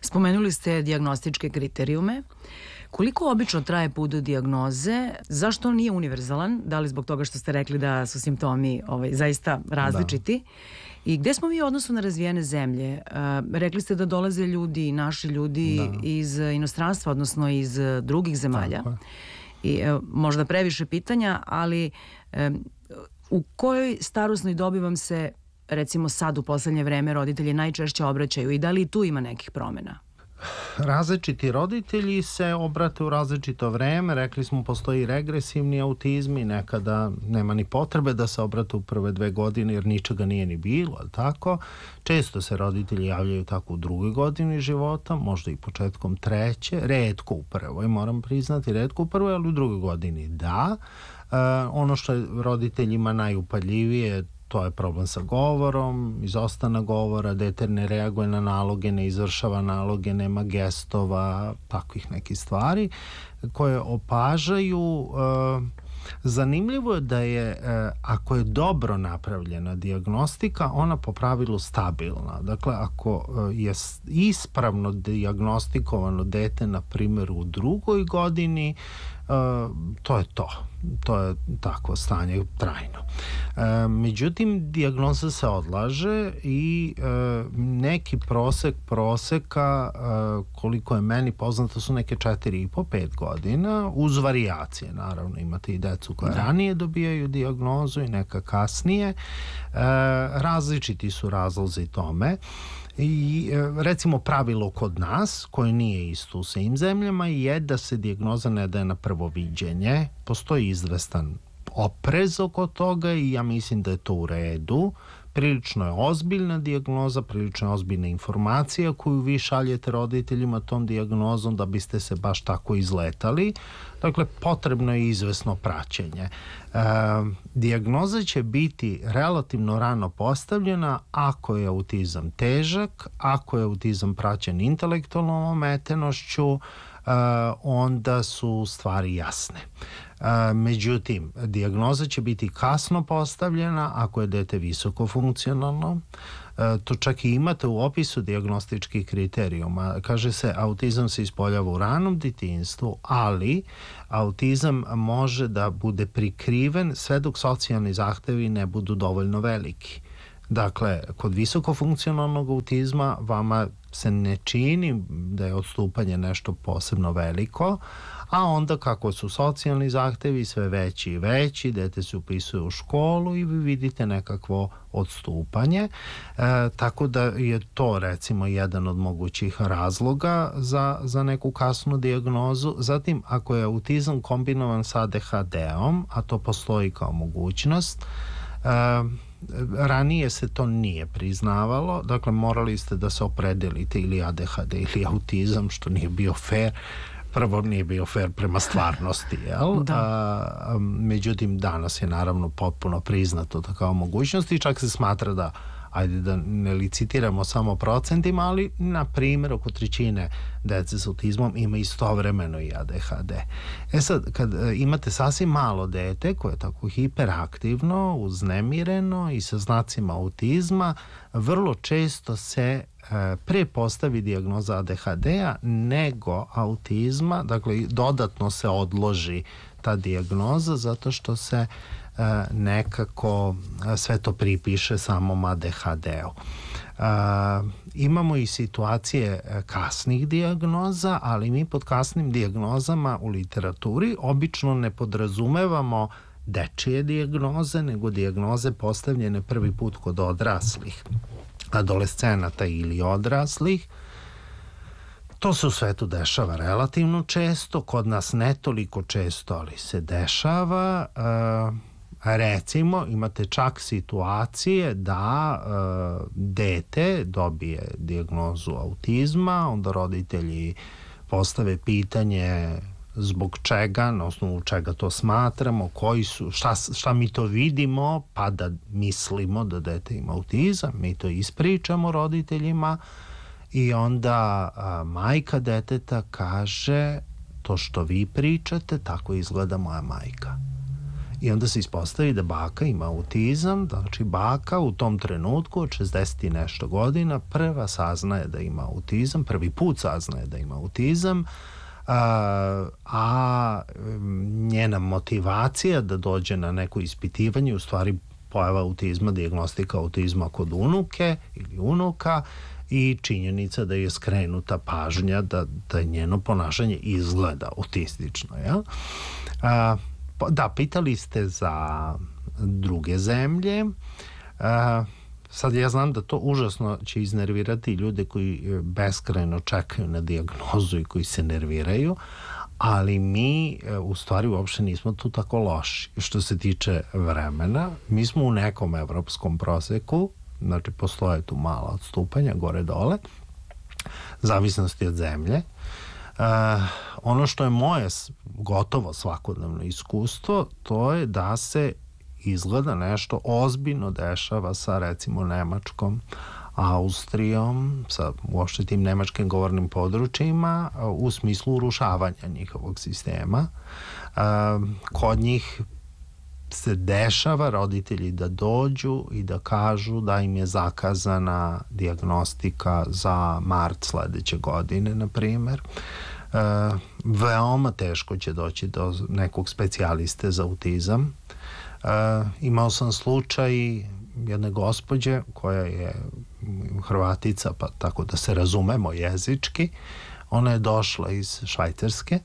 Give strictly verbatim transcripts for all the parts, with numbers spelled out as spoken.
Spomenuli ste dijagnostičke kriterijume. Koliko obično traje put do dijagnoze? Zašto on nije univerzalan? Da li zbog toga što ste rekli da su simptomi ovaj, zaista različiti? Da. I gde smo mi u odnosu na razvijene zemlje? Uh, rekli ste da dolaze ljudi, naši ljudi da. iz inostranstva, odnosno iz drugih zemalja. Tako. I uh, možda previše pitanja, ali um, u kojoj starosnoj dobi vam se, recimo sad u poslednje vreme, roditelji najčešće obraćaju i da li tu ima nekih promena? Različiti roditelji se obrate u različito vreme. Rekli smo, postoji regresivni autizmi, nekada nema ni potrebe da se obrate u prve dve godine jer ničega nije ni bilo, ali tako. Često se roditelji javljaju tako u drugoj godini života, možda i početkom treće, retko u prvoj, moram priznati, retko u prvoj, ali u drugoj godini da. Uh, ono što je roditeljima najupadljivije, to je problem sa govorom, izostanak govora, dete ne reaguje na naloge, ne izvršava naloge, nema gestova, takvih nekih stvari koje opažaju. Uh, zanimljivo je da je, uh, ako je dobro napravljena dijagnostika, ona po pravilu stabilna. Dakle, ako uh, je ispravno dijagnostikovano dete, na primjer, u drugoj godini, Uh, to je to. To je takvo stanje trajno. Uh, međutim, dijagnoza se odlaže i uh, neki prosek proseka, uh, koliko je meni poznato, su neke četiri i po, pet godina, uz varijacije, naravno. Imate i decu koja da. ranije dobijaju dijagnozu i neka kasnije. Uh, različiti su razlozi tome. I recimo pravilo kod nas, koje nije isto u svim zemljama, je da se dijagnoza ne daje na prvo viđenje. Postoji izvestan oprez oko toga i ja mislim da je to u redu. Prilično je ozbiljna dijagnoza, prilično je ozbiljna informacija koju vi šaljete roditeljima tom dijagnozom da biste se baš tako izletali. Dakle, potrebno je izvesno praćenje. E, dijagnoza će biti relativno rano postavljena ako je autizam težak, ako je autizam praćen intelektualnom ometenošću, e, onda su stvari jasne. A, međutim, dijagnoza će biti kasno postavljena ako je dete visoko funkcionalno. A, to čak i imate u opisu dijagnostičkih kriterijuma. Kaže se, autizam se ispoljava u ranom detinjstvu, ali autizam može da bude prikriven sve dok socijalni zahtevi ne budu dovoljno veliki. Dakle, kod visokofunkcionalnog autizma vama se ne čini da je odstupanje nešto posebno veliko, a onda kako su socijalni zahtevi sve veći i veći, dete se upisuje u školu i vi vidite nekakvo odstupanje. E, tako da je to recimo jedan od mogućih razloga za, za neku kasnu dijagnozu. Zatim, ako je autizam kombinovan sa A D H D-om, a to postoji kao mogućnost, e, ranije se to nije priznavalo, dakle morali ste da se opredelite ili A D H D ili autizam, što nije bio fair. Prvo nije bio fair prema stvarnosti, jel? Da. A, međutim, danas je naravno potpuno priznato to kao mogućnost i čak se smatra da, ajde da ne licitiramo samo procentima, ali na primjer oko trećine dece s autizmom ima istovremeno i A D H D. E sad, kad imate sasvim malo dete koje je tako hiperaktivno, uznemireno i sa znacima autizma, vrlo često se pre postavi dijagnoza A D H D-a nego autizma, dakle dodatno se odloži ta dijagnoza zato što se nekako sve to pripiše samom A D H D-u. Imamo i situacije kasnih dijagnoza, ali mi pod kasnim dijagnozama u literaturi obično ne podrazumevamo dečije dijagnoze, nego dijagnoze postavljene prvi put kod odraslih, adolescenata ili odraslih. To se u svetu dešava relativno često, kod nas ne toliko često, ali se dešava. E, recimo, imate čak situacije da e, dete dobije dijagnozu autizma, onda roditelji postave pitanje zbog čega, na osnovu čega to smatramo, koji su, šta, šta mi to vidimo, pa da mislimo da dete ima autizam, mi to ispričamo roditeljima i onda a, majka deteta kaže, to što vi pričate, tako izgleda moja majka. I onda se ispostavi da baka ima autizam, znači baka u tom trenutku od šezdeset i nešto godina prva saznaje da ima autizam, prvi put saznaje da ima autizam, a, a njena motivacija da dođe na neko ispitivanje u stvari pojava autizma, dijagnostika autizma kod unuke ili unuka i činjenica da je skrenuta pažnja da, da njeno ponašanje izgleda autistično. Ja? A, da, pitali ste za druge zemlje. A, sad ja znam da to užasno će iznervirati ljude koji beskrajno čekaju na dijagnozu i koji se nerviraju, ali mi u stvari uopšte nismo tu tako loši. Što se tiče vremena, mi smo u nekom evropskom proseku, znači postoje tu mala odstupanja, gore-dole, zavisnosti od zemlje. Uh, ono što je moje gotovo svakodnevno iskustvo, to je da se izgleda nešto ozbiljno dešava sa recimo Nemačkom, Austrijom, sa uopšte tim nemačkim govornim područjima u smislu urušavanja njihovog sistema. Uh, kod njih se dešava roditelji da dođu i da kažu da im je zakazana dijagnostika za mart sledeće godine, na primer. E, veoma teško će doći do nekog specijaliste za autizam. E, imao sam slučaj jedne gospođe koja je Hrvatica, pa tako da se razumemo jezički. Ona je došla iz Švajcarske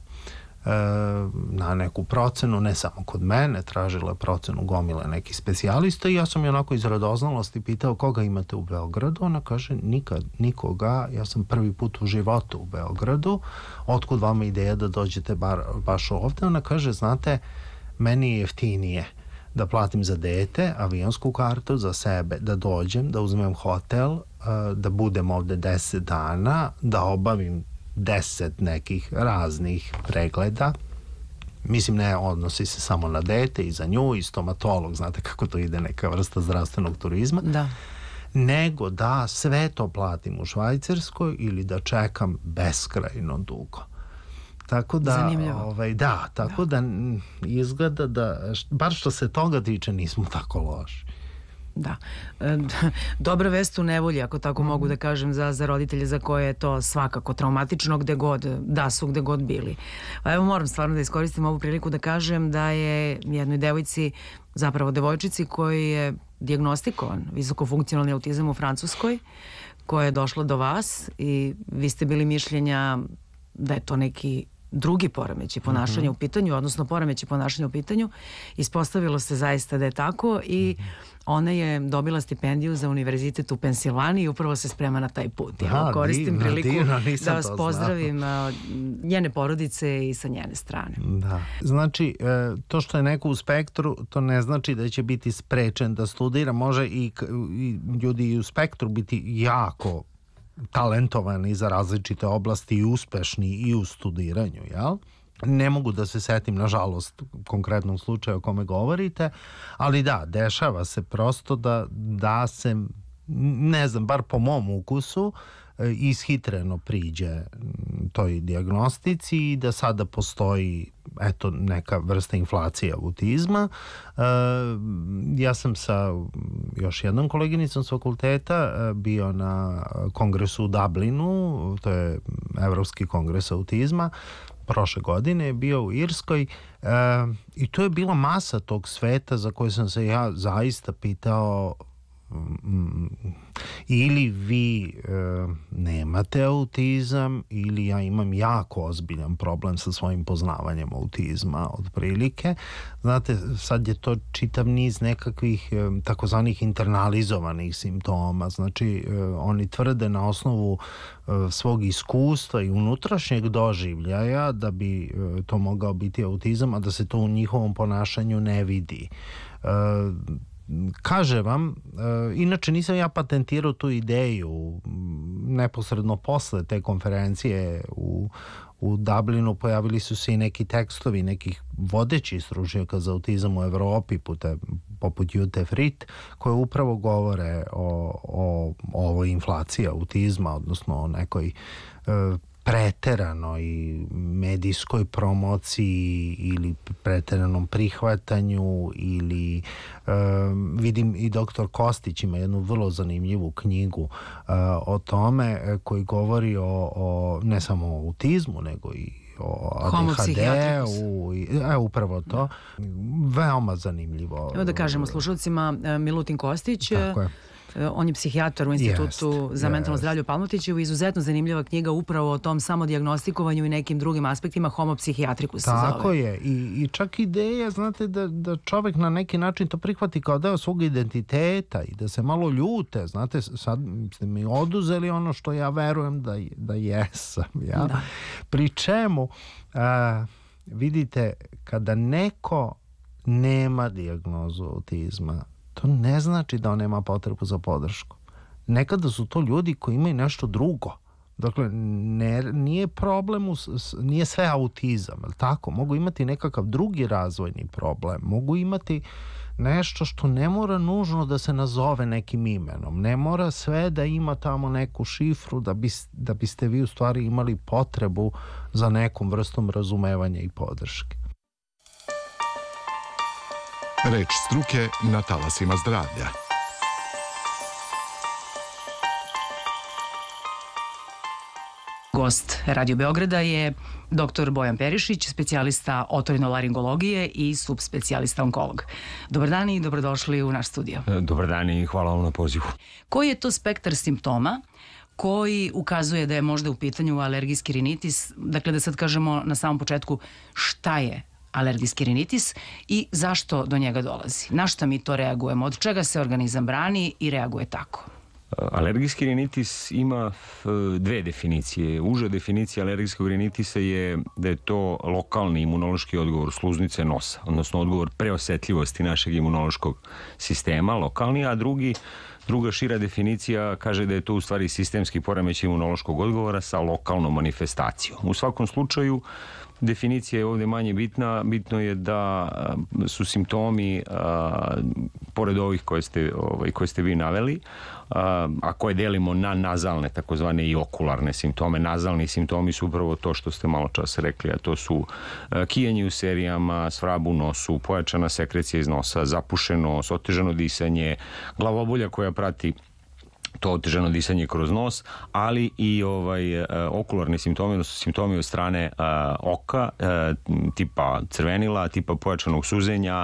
na neku procenu, ne samo kod mene, tražila procenu gomile nekih specijalista i ja sam je onako iz radoznalosti pitao koga imate u Beogradu. Ona kaže nikad, nikoga, ja sam prvi put u životu u Beogradu, otkud vama ideja da dođete bar, baš ovde? Ona kaže, znate, meni je jeftinije da platim za dete avionsku kartu, za sebe, da dođem, da uzmem hotel, da budem ovde deset dana, da obavim deset nekih raznih pregleda. Mislim, ne odnosi se samo na dete i za nju i stomatolog, znate kako to ide, neka vrsta zdravstvenog turizma. Da. Nego da sve to platim u Švajcarskoj ili da čekam beskrajno dugo. Tako da, zanimljivo. Ovaj, da, tako da. da izgleda da, bar što se toga tiče, nismo tako loši. Da. E, dobra vest u nevolji, ako tako mm. mogu da kažem, za, za roditelje za koje je to svakako traumatično gde god, da su gde god bili. A evo moram stvarno da iskoristim ovu priliku da kažem da je jednoj devojci, zapravo devojčici koji je dijagnostikovan visokofunkcionalni autizam u Francuskoj, koja je došla do vas i vi ste bili mišljenja da je to neki drugi poremećaj ponašanja mm-hmm. u pitanju, odnosno poremećaj ponašanja u pitanju. Ispostavilo se zaista da je tako i ona je dobila stipendiju za univerzitet u Pensilvaniji i upravo se sprema na taj put. Ja Aha, koristim divno, priliku divno, da vas pozdravim znao. Njene porodice i sa njene strane. Da. Znači, to što je neko u spektru, to ne znači da će biti sprečen da studira. Može i, i ljudi u spektru biti jako talentovani za različite oblasti i uspešni i u studiranju, jel? Ne mogu da se setim, nažalost, konkretnom slučaju o kome govorite, ali da, dešava se prosto da, da se, ne znam, bar po mom ukusu, ishitreno priđe toj dijagnostici i da sada postoji eto neka vrsta inflacije autizma. E, ja sam sa još jednom koleginicom s fakulteta bio na kongresu u Dublinu, to je Evropski kongres autizma, prošle godine je bio u Irskoj e, i to je bila masa tog sveta za koje sam se ja zaista pitao ili vi e, nemate autizam ili ja imam jako ozbiljan problem sa svojim poznavanjem autizma otprilike. Znate, sad je to čitav niz nekakvih e, takozvanih internalizovanih simptoma. Znači, e, oni tvrde na osnovu e, svog iskustva i unutrašnjeg doživljaja da bi e, to mogao biti autizam, a da se to u njihovom ponašanju ne vidi. E, Kaže vam, e, inače nisam ja patentirao tu ideju, neposredno posle te konferencije u, u Dublinu pojavili su se i neki tekstovi nekih vodećih stručnjaka za autizam u Evropi, putem, poput Jute Frit, koje upravo govore o, o, o ovoj inflaciji autizma, odnosno o nekoj e, preteranoj medijskoj promociji ili preteranom prihvatanju ili um, vidim i doktor Kostić ima jednu vrlo zanimljivu knjigu uh, o tome koji govori o, o ne samo o autizmu nego i o A D H D-u, e, upravo to. Veoma zanimljivo. Evo da kažemo slušalcima, Milutin Kostić, tako je. On je psihijatar u Institutu Jest, za mentalno jest. zdravlje u Palmotićevu. Izuzetno zanimljiva knjiga upravo o tom samodijagnostikovanju i nekim drugim aspektima, homo psihijatrikus se zove. Tako je. I, i čak ideja, znate, da, da čovek na neki način to prihvati kao deo svog identiteta i da se malo ljute. Znate, sad ste mi oduzeli ono što ja verujem da, da jesam. Ja? Da. Pri čemu, a, vidite, kada neko nema dijagnozu autizma, to ne znači da on nema potrebu za podršku. Nekada su to ljudi koji imaju nešto drugo. Dakle, ne, nije problem, u, nije sve autizam, ali tako? Mogu imati nekakav drugi razvojni problem. Mogu imati nešto što ne mora nužno da se nazove nekim imenom. Ne mora sve da ima tamo neku šifru da, bi, da biste vi u stvari imali potrebu za nekom vrstom razumevanja i podrške. Reč struke na talasima zdravlja. Gost Radio Beograda je doktor Bojan Perišić, specijalista otorinolaringologije i subspecijalista onkolog. Dobar dan i dobrodošli u naš studio. Dobar dan i hvala vam na pozivu. Koji je to spektar simptoma koji ukazuje da je možda u pitanju alergijski rinitis? Dakle, da sad kažemo na samom početku šta je alergijski rinitis i zašto do njega dolazi? Na šta mi to reagujemo? Od čega se organizam brani i reaguje tako? Alergijski rinitis ima dve definicije. Uža definicija alergijskog rinitisa je da je to lokalni imunološki odgovor sluznice nosa, odnosno odgovor preosetljivosti našeg imunološkog sistema, lokalni, a drugi Druga šira definicija kaže da je to u stvari sistemski poremećaj imunološkog odgovora sa lokalnom manifestacijom. U svakom slučaju, definicija je ovdje manje bitna. Bitno je da su simptomi, a, pored ovih koje ste, ovaj, koje ste vi naveli, a, a koje delimo na nazalne, takozvane i okularne simptome. Nazalni simptomi su upravo to što ste malo čas rekli, a to su a, kijanje u serijama, svrab u nosu, pojačana sekrecija iz nosa, zapušenost, otežano disanje, glavobolja koja prati to otežano disanje kroz nos, ali i ovaj, okularni simptomi, odnosno simptomi od strane a, oka, a, tipa crvenila, tipa pojačanog suzenja,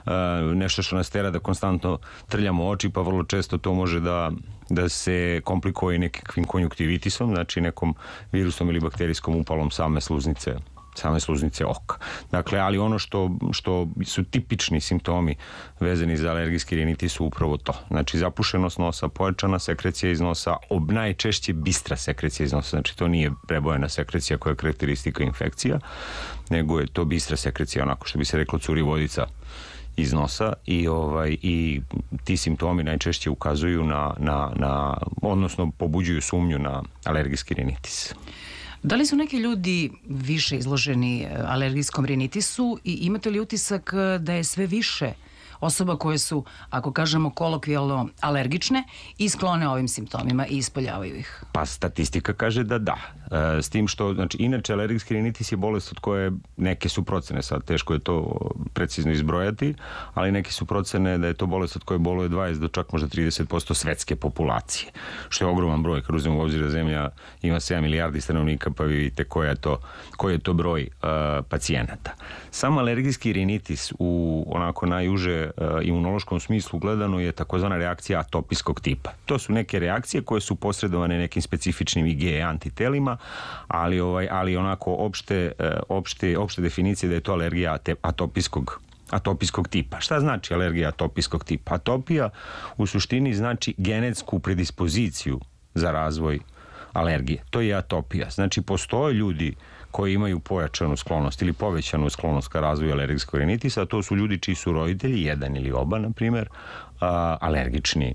a, nešto što nas tera da konstantno trljamo oči, pa vrlo često to može da da se komplikuje nekakvim konjuktivitisom, znači nekom virusnom ili bakterijskom upalom same sluznice same sluznice oka. Dakle, ali ono što, što su tipični simptomi vezani za alergijski rinitis su upravo to. Znači, zapušenost nosa, pojačana sekrecija iz nosa, ob najčešće bistra sekrecija iz nosa. Znači, to nije prebojena sekrecija koja je karakteristika infekcija, nego je to bistra sekrecija, onako što bi se reklo curi vodica iz nosa i, ovaj, i ti simptomi najčešće ukazuju na, na, na, odnosno pobuđuju sumnju na alergijski rinitis. Da li su neki ljudi više izloženi alergijskom rinitisu i imate li utisak da je sve više osoba koje su, ako kažemo kolokvijalno, alergične i sklone ovim simptomima i ispoljavaju ih? Pa statistika kaže da da. E, s tim što, znači, inače alergijski rinitis je bolest od koje neke su procene, sad teško je to precizno izbrojati, ali neke su procene da je to bolest od koje boluje dvadeset do čak možda trideset posto svetske populacije, što je ogroman broj, kad uzmemo u obzir da zemlja ima sedam milijardi stanovnika, pa vi vidite koji je to, koji je to broj uh, pacijenata. Sam alergijski rinitis u onako najuže uh, imunološkom smislu gledano je takozvana reakcija atopijskog tipa. To su neke reakcije koje su posredovane nekim specifičnim I G E antitelima, ali ovaj ali onako opšte opšte opšte definicije da je to alergija atopijskog atopijskog tipa. Šta znači alergija atopijskog tipa? Atopija u suštini znači genetsku predispoziciju za razvoj alergije. To je atopija. Znači, postoje ljudi koji imaju pojačanu sklonost ili povećanu sklonost ka razvoju alergijskog rinitisa, a to su ljudi čiji su roditelji, jedan ili oba, na primjer, alergični.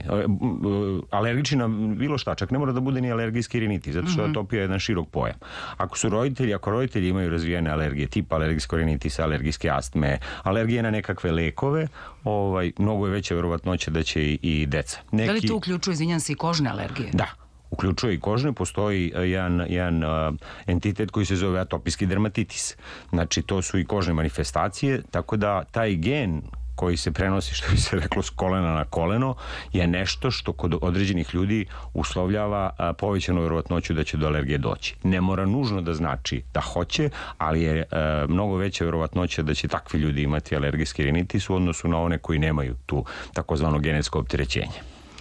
Alergični na bilo šta, čak ne mora da bude ni alergijski rinitis, zato što atopija je jedan širok pojam. Ako su roditelji, ako roditelji imaju razvijene alergije, tipa alergijskog rinitisa, alergijske astme, alergije na nekakve lekove, ovaj, mnogo je veća verovatnoća da će i, i deca. Neki... Da li to uključuje, izvinjam se, i kožne alergije? Da. uključuje i kožne, postoji jedan, jedan entitet koji se zove atopijski dermatitis. Znači, to su i kožne manifestacije, tako da taj gen koji se prenosi, što bi se reklo, s kolena na koleno, je nešto što kod određenih ljudi uslovljava a, povećanu verovatnoću da će do alergije doći. Ne mora nužno da znači da hoće, ali je a, mnogo veća verovatnoća da će takvi ljudi imati alergijski rinitis u odnosu na one koji nemaju tu takozvano genetsko opterećenje.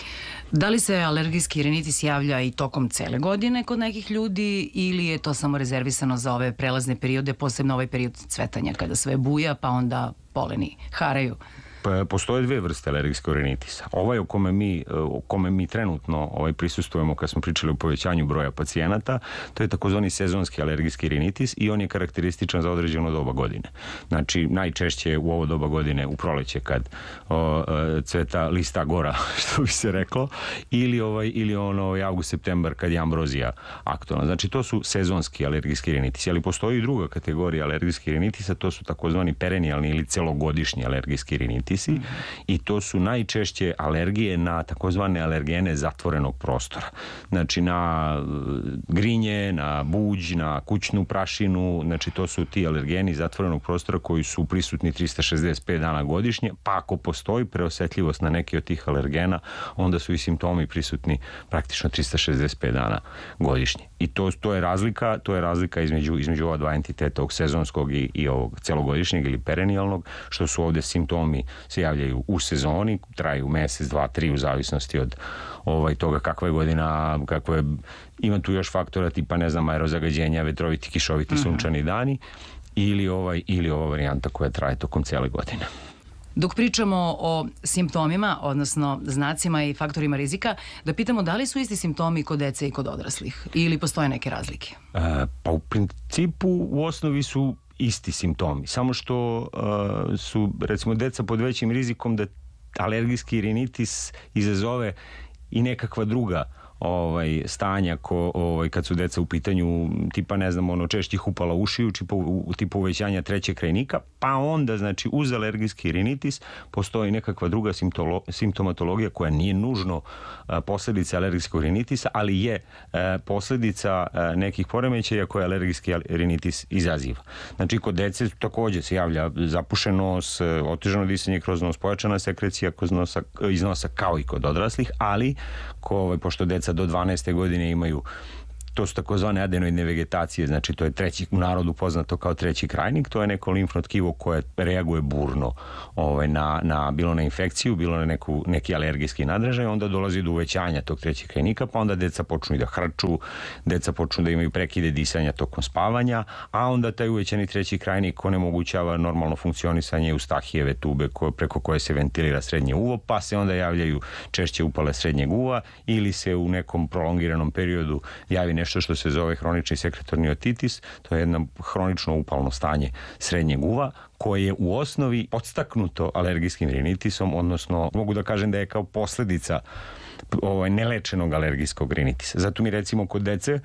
Da li se alergijski rinitis javlja i tokom cele godine kod nekih ljudi ili je to samo rezervisano za ove prelazne periode, posebno ovaj period cvetanja kada sve buja pa onda poleni haraju? Postoje dve vrste alergijskog rinitisa. Ovaj o kome mi, o kome mi trenutno ovaj, prisustujemo kad smo pričali o povećanju broja pacijenata, to je takozvani sezonski alergijski rinitis i on je karakterističan za određeno doba godine. Znači, najčešće u ovo doba godine, u proleće, kad o, cveta lista gora, što bi se reklo, ili, ovaj, ili ono ovaj, avgust, septembar, kad je ambrozija aktualna. Znači, to su sezonski alergijski rinitisi, ali postoji i druga kategorija alergijskih rinitisa, to su takozvani perenijalni ili celogodišnji alergijski rinitisi. Mm-hmm. I to su najčešće alergije na takozvane alergene zatvorenog prostora. Znači na grinje, na buđ, na kućnu prašinu, znači to su ti alergeni zatvorenog prostora koji su prisutni trista šezdeset pet dana godišnje, pa ako postoji preosetljivost na neke od tih alergena, onda su i simptomi prisutni praktično trista šezdeset pet dana godišnje. I to, to je razlika, to je razlika između, između ova dva entiteta, ovog sezonskog i, i ovog celogodišnjeg ili perenijalnog, što su ovde simptomi se javljaju u sezoni, traju mesec, dva, tri u zavisnosti od ovaj, toga kakva je godina, kakva je, ima tu još faktora tipa, ne znam, aerozagađenja, vetroviti, kišoviti, sunčani dani ili, ovaj, ili ova varijanta koja traje tokom cijele godine. Dok pričamo o simptomima, odnosno znacima i faktorima rizika, da pitamo da li su isti simptomi kod dece i kod odraslih ili postoje neke razlike? E, pa u principu u osnovi su isti simptomi, samo što uh, su recimo deca pod većim rizikom da alergijski rinitis izazove i nekakva druga ovaj stanja ko ovaj kad su deca u pitanju, tipa ne znam, ono češćih upala ušiju, tipa, tipa uvećanja trećeg krajnika, pa onda znači uz alergijski rinitis postoji nekakva druga simptomatologija koja nije nužno a, posljedica alergijskog rinitisa, ali je a, posljedica a, nekih poremećaja koje alergijski rinitis izaziva. Znači kod dece takođe se javlja zapušen nos, otežano disanje kroz nos, pojačana sekrecija kroz nosa, iz nosa kao i kod odraslih, ali ko, ovaj, pošto deca do dvanaeste godine imaju, to su takozvane adenoidne vegetacije, znači to je treći, u narodu poznato kao treći krajnik, to je neko limfno tkivo koje reaguje burno ovaj, na, na, bilo na infekciju, bilo na neku, neki alergijski nadražaj, onda dolazi do uvećanja tog trećeg krajnika, pa onda deca počnu i da hrču, deca počnu da imaju prekide disanja tokom spavanja, a onda taj uvećani treći krajnik onemogućava normalno funkcionisanje eustahijeve tube koje, preko koje se ventilira srednje uvo, pa se onda javljaju češće upale srednjeg uva ili se u nekom prolongiranom periodu javi nešto što se zove hronični sekretorni otitis, to je jedno hronično upalno stanje srednjeg uva koje je u osnovi podstaknuto alergijskim rinitisom, odnosno mogu da kažem da je kao posljedica ovaj, nelečenog alergijskog rinitisa. Zato mi recimo kod dece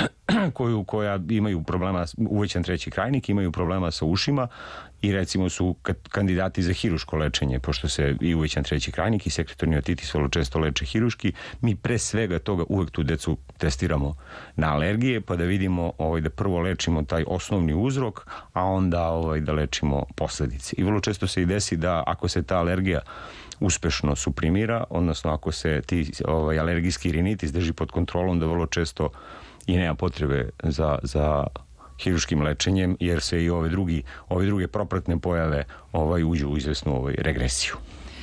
koju, koja imaju problema, uvećan treći krajnik, imaju problema sa ušima i recimo su kandidati za hiruško lečenje, pošto se i uvećan treći krajnik i sekretorni otitis vrlo često leče hiruški, mi pre svega toga uvek tu decu testiramo na alergije, pa da vidimo ovaj, da prvo lečimo taj osnovni uzrok, a onda ovaj, da lečimo posledice. I vrlo često se i desi da ako se ta alergija uspešno suprimira, odnosno ako se ti ovaj, alergijski rinitis drži pod kontrolom, da vrlo često i nema potrebe za, za hiruškim lečenjem, jer se i ove, drugi, ove druge propratne pojave ovaj, uđu u izvesnu ovaj, regresiju.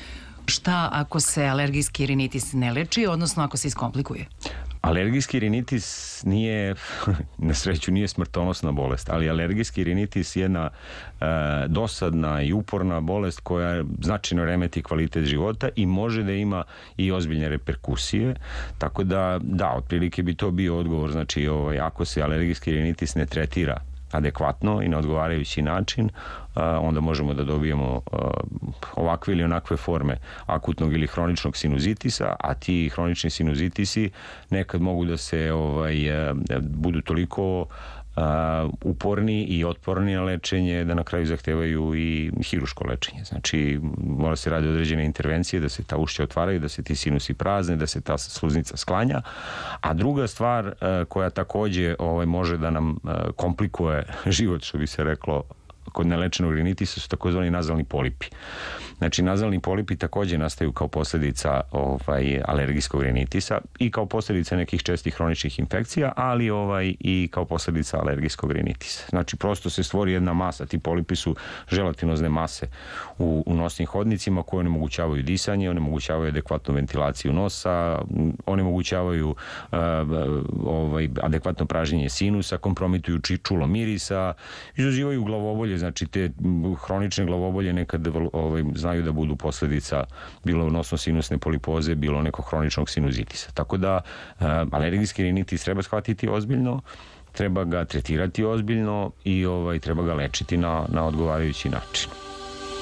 Šta ako se alergijski rinitis ne leči, odnosno ako se iskomplikuje? Alergijski rinitis nije, na sreću, nije smrtonosna bolest, ali alergijski rinitis je jedna e, dosadna i uporna bolest koja značajno remeti kvalitet života i može da ima i ozbiljne reperkusije, tako da, da, otprilike bi to bio odgovor, znači, ovaj, ako se alergijski rinitis ne tretira adekvatno i na odgovarajući način, onda možemo da dobijemo ovakve ili onakve forme akutnog ili hroničnog sinuzitisa, a ti hronični sinuzitisi nekad mogu da se ovaj, budu toliko uh, uporni i otporni na lečenje, da na kraju zahtevaju i hiruško lečenje. Znači, mora se radi određene intervencije, da se ta ušća otvaraju, da se ti sinusi prazne, da se ta sluznica sklanja. A druga stvar uh, koja takođe ovaj, može da nam uh, komplikuje život, što bi se reklo, kod nelečenog rinitisa su takozvani nazalni polipi. Znači, nazalni polipi takođe nastaju kao posledica ovaj, alergijskog rinitisa i kao posledica nekih čestih hroničnih infekcija, ali ovaj, i kao posledica alergijskog rinitisa. Znači, prosto se stvori jedna masa. Ti polipi su želatinozne mase u, u nosnim hodnicima koje onemogućavaju disanje, onemogućavaju adekvatnu ventilaciju nosa, onemogućavaju uh, ovaj, adekvatno pražnjenje sinusa, kompromituju čulo mirisa, izazivaju glavobolje. Znači, te hronične glavobolje nekad ovaj, znaju da budu posledica bilo nosno-sinusne polipoze, bilo nekog hroničnog sinuzitisa. Tako da, uh, alergijski rinitis treba shvatiti ozbiljno, treba ga tretirati ozbiljno i ovaj, treba ga lečiti na, na odgovarajući način.